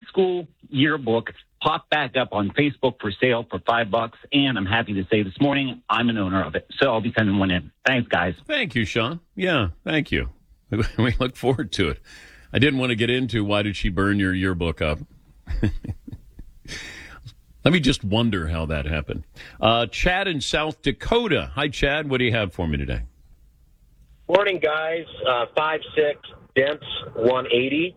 school yearbook popped back up on Facebook for sale for $5, and I'm happy to say this morning I'm an owner of it. So I'll be sending one in. Thanks, guys. Thank you, Sean. Yeah, thank you. We look forward to it. I didn't want to get into why did she burn your yearbook up. Let me just wonder how that happened. Chad in South Dakota. Hi, Chad. What do you have for me today? Morning, guys. 5'6", dense, 180.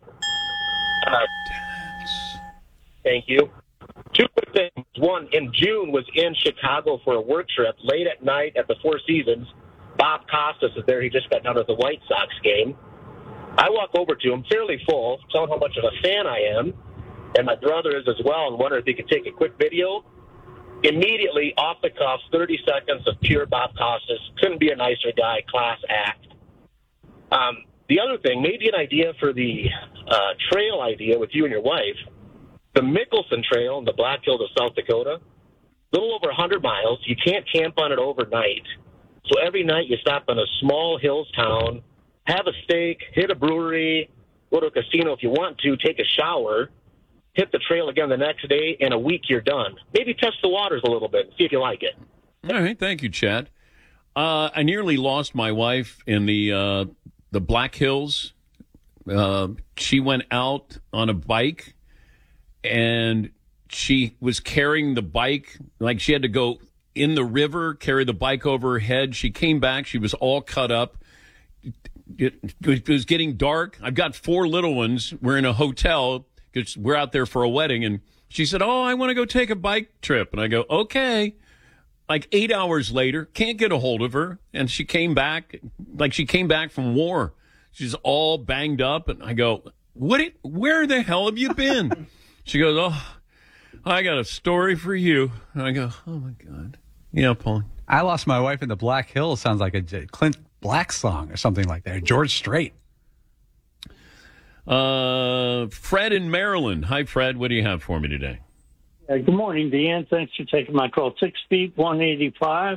Thank you. Two quick things. One, in June, was in Chicago for a work trip. Late at night at the Four Seasons, Bob Costas is there. He just got done with the White Sox game. I walk over to him, fairly full, tell him how much of a fan I am, and my brother is as well, and wonder if he could take a quick video. Immediately, off the cuff, 30 seconds of pure Bob Costas. Couldn't be a nicer guy, class act. The other thing, maybe an idea for the trail idea with you and your wife. The Mickelson Trail in the Black Hills of South Dakota, a little over 100 miles. You can't camp on it overnight. So every night you stop in a small hills town, have a steak, hit a brewery, go to a casino if you want to, take a shower, hit the trail again the next day, and a week you're done. Maybe test the waters a little bit, see if you like it. All right, thank you, Chad. I nearly lost my wife in the Black Hills. She went out on a bike, and she was carrying the bike, like she had to go in the river, carry the bike over her head. She came back. She was all cut up. It was getting dark. I've got 4 little ones. We're in a hotel because we're out there for a wedding. And she said, oh, I want to go take a bike trip. And I go, okay. Like 8 hours later, can't get a hold of her. And she came back, like she came back from war. She's all banged up. And I go, where the hell have you been? She goes, oh, I got a story for you. And I go, oh, my God. Yeah, Paul. I lost my wife in the Black Hills. Sounds like a Clint Black song or something like that. George Strait. Fred in Maryland. Hi, Fred. What do you have for me today? Good morning, Deanne. Thanks for taking my call. 6 feet, 185.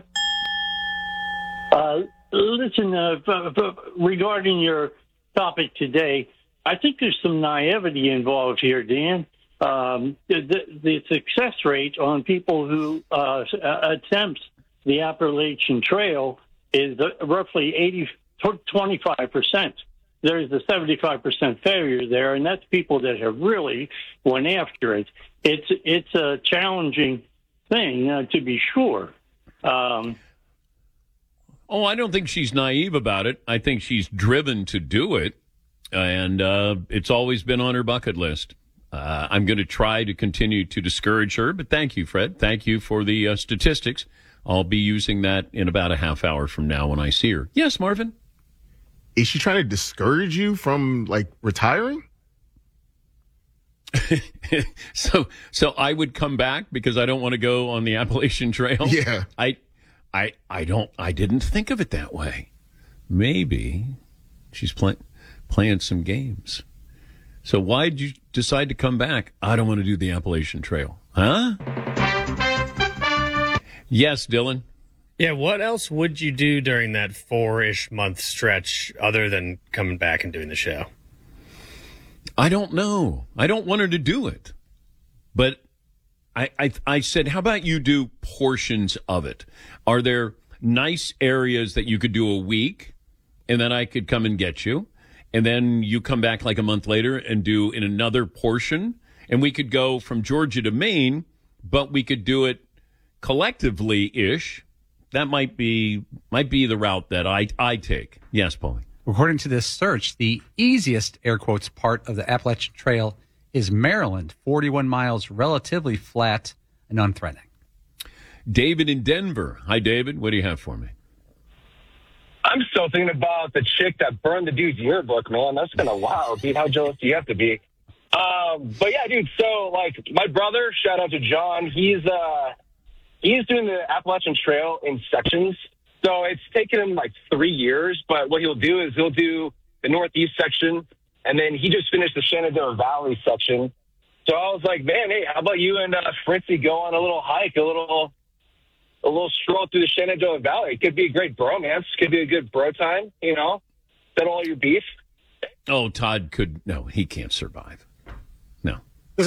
Listen, regarding your topic today, I think there's some naivety involved here, Dan. The success rate on people who attempt the Appalachian Trail is roughly 25%. There's a 75% failure there, and that's people that have really went after it. It's a challenging thing, to be sure. I don't think she's naive about it. I think she's driven to do it, and it's always been on her bucket list. I'm going to try to continue to discourage her, but thank you, Fred. Thank you for the statistics. I'll be using that in about a half hour from now when I see her. Yes, Marvin? Is she trying to discourage you from, like, retiring? So I would come back because I don't want to go on the Appalachian Trail? Yeah. I didn't think of it that way. Maybe she's playing some games. So why did you decide to come back? I don't want to do the Appalachian Trail. Huh? Yes, Dylan. Yeah, what else would you do during that 4-ish month stretch other than coming back and doing the show? I don't know. I don't want her to do it. But I said, how about you do portions of it? Are there nice areas that you could do a week, and then I could come and get you? And then you come back like a month later and do in another portion? And we could go from Georgia to Maine, but we could do it collectively-ish. That might be the route that I take. Yes, Paulie. According to this search, the easiest, air quotes, part of the Appalachian Trail is Maryland, 41 miles, relatively flat and unthreatening. David in Denver. Hi, David. What do you have for me? I'm still thinking about the chick that burned the dude's yearbook, man. That's kind of wild, dude. How jealous do you have to be? But yeah, dude, so, like, my brother, shout out to John, he's doing the Appalachian Trail in sections. So it's taken him like 3 years, but what he'll do is he'll do the Northeast section, and then he just finished the Shenandoah Valley section. So I was like, man, hey, how about you and Fritzy go on a little hike, a little stroll through the Shenandoah Valley? It could be a great bromance. Could be a good bro time, settle all your beef. Oh, Todd could. No, he can't survive.